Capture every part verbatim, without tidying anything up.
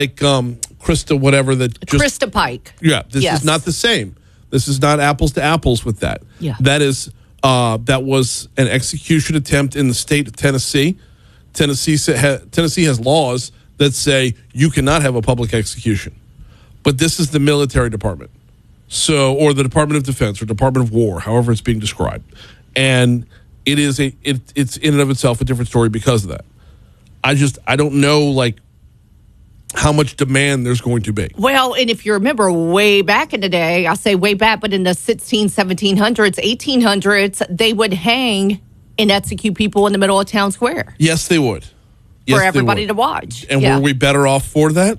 like um, Krista, whatever that. Just, Krista Pike. Yeah, this yes. is not the same. This is not apples to apples with that. Yeah. That is uh, that was an execution attempt in the state of Tennessee. Tennessee ha- Tennessee has laws that say you cannot have a public execution, but this is the military department, so or the Department of Defense or Department of War, however it's being described, and it is a it, it's in and of itself a different story because of that. I just I don't know like. how much demand there's going to be. Well, and if you remember way back in the day, I say way back, but in the sixteen, seventeen hundreds, eighteen hundreds, they would hang and execute people in the middle of town square. Yes, they would. Yes, for everybody would. to watch. And yeah. were we better off for that?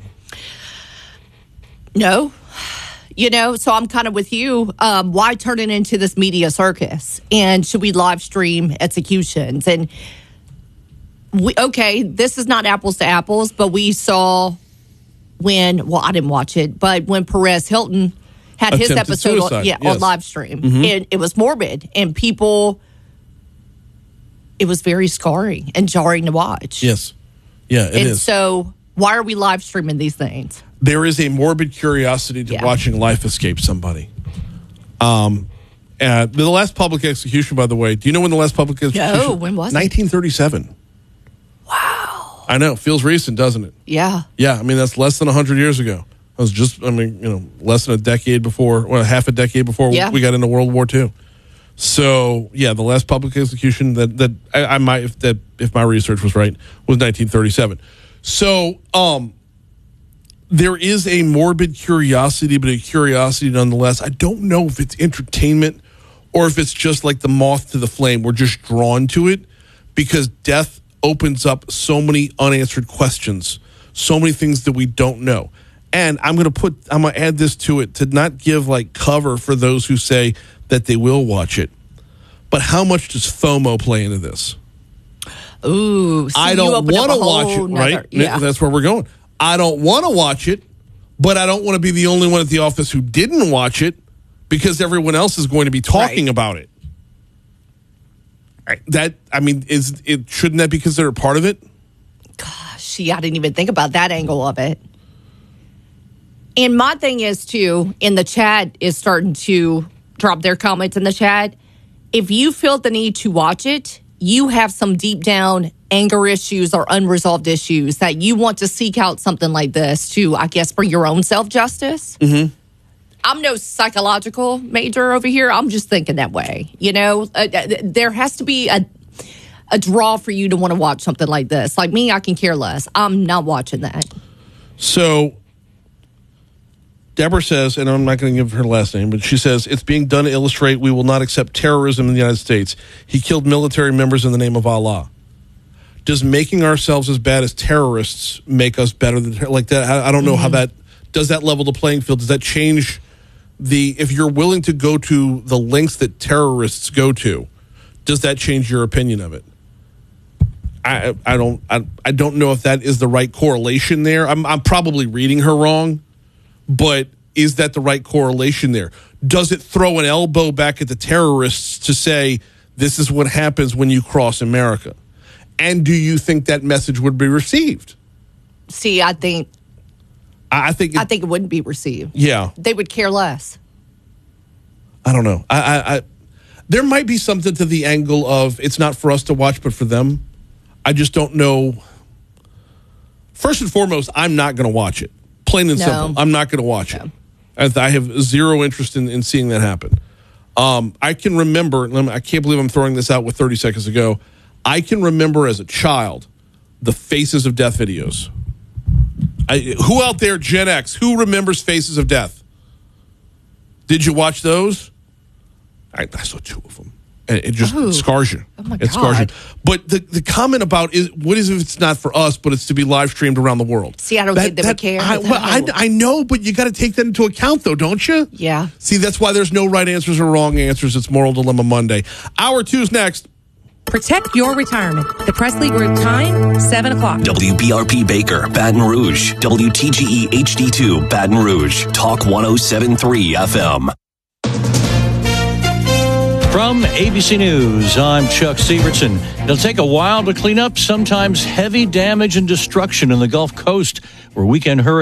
No. You know, so I'm kind of with you. Um, why turn it into this media circus? And should we live stream executions? And we, okay, this is not apples to apples, but we saw when, well, I didn't watch it, but when Perez Hilton had his Attempted episode on, suicide, yeah, yes. on live stream, Mm-hmm. and it was morbid, and people, it was very scarring and jarring to watch. Yes. Yeah, it and is. so why are we live streaming these things? There is a morbid curiosity to Yeah. watching life escape somebody. Um, and the last public execution, by the way, do you know when the last public execution? No, when was it? nineteen thirty-seven. Wow. I know. Feels recent, doesn't it? Yeah. Yeah, I mean, that's less than one hundred years ago. That was just, I mean, you know, less than a decade before, well, half a decade before Yeah. we got into World War Two. So, yeah, the last public execution that, that I, I might, if, that, if my research was right, was nineteen thirty-seven. So, um, there is a morbid curiosity, but a curiosity nonetheless. I don't know if it's entertainment or if it's just like the moth to the flame. We're just drawn to it because death opens up so many unanswered questions, so many things that we don't know. And I'm going to put, I'm going to add this to it to not give like cover for those who say that they will watch it. But how much does FOMO play into this? Ooh, see, I don't want to watch it, nother, right? Yeah. That's where we're going. I don't want to watch it, but I don't want to be the only one at the office who didn't watch it because everyone else is going to be talking Right. about it. That, I mean, is it shouldn't that be considered part of it? Gosh, see, I didn't even think about that angle of it. And my thing is, too, in the chat is starting to drop their comments in the chat. If you feel the need to watch it, you have some deep down anger issues or unresolved issues that you want to seek out something like this to, I guess, for your own self-justice. Mm-hmm. I'm no psychological major over here. I'm just thinking that way. You know, uh, there has to be a a draw for you to want to watch something like this. Like me, I can care less. I'm not watching that. So, Deborah says, and I'm not going to give her last name, but she says, it's being done to illustrate we will not accept terrorism in the United States. He killed military members in the name of Allah. Does making ourselves as bad as terrorists make us better than like that? I, I don't know mm-hmm. how that does that level the playing field. Does that change the if you're willing to go to the lengths that terrorists go to? Does that change your opinion of it? I I don't I, I don't know if that is the right correlation there. I'm I'm probably reading her wrong, but is that the right correlation there? Does it throw an elbow back at the terrorists to say this is what happens when you cross America? And do you think that message would be received? See, I think I think it, I think it wouldn't be received. Yeah, they would care less. I don't know. I, I, I there might be something to the angle of it's not for us to watch, but for them. I just don't know. First and foremost, I'm not going to watch it. Plain and No. simple, I'm not going to watch No. it. As I have zero interest in, in seeing that happen. Um, I can remember. I can't believe I'm throwing this out with thirty seconds ago. I can remember as a child the Faces of Death videos. I, who out there, Gen X, who remembers Faces of Death? Did you watch those? I, I saw two of them. And it just Oh. it scars you. Oh, my it scars you. God. But the, the comment about is what is if it's not for us, but it's to be live streamed around the world? See, I don't think they would care. I, well, I, I know, but you got to take that into account, though, don't you? Yeah. See, that's why there's no right answers or wrong answers. It's Moral Dilemma Monday. Hour two's next. Protect your retirement. The Presley Group time, seven o'clock. W B R P Baker, Baton Rouge. W T G E H D two, Baton Rouge. Talk one oh seven point three F M. From A B C News, I'm Chuck Severson. It'll take a while to clean up sometimes heavy damage and destruction in the Gulf Coast, where weekend hurricanes